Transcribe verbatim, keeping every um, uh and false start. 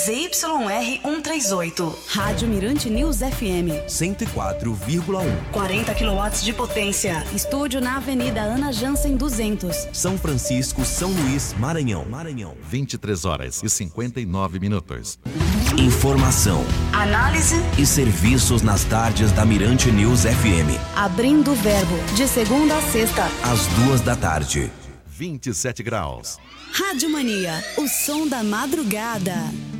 Z Y R cento e trinta e oito. Rádio Mirante News F M. cento e quatro vírgula um. quarenta quilowatts de potência. Estúdio na Avenida Ana Jansen duzentos. São Francisco, São Luís, Maranhão. Maranhão. vinte e três horas e cinquenta e nove minutos. Informação, Análise e serviços nas tardes da Mirante News F M. Abrindo o Verbo, de segunda a sexta, Às duas da tarde. vinte e sete graus. Rádio Mania, o som da madrugada.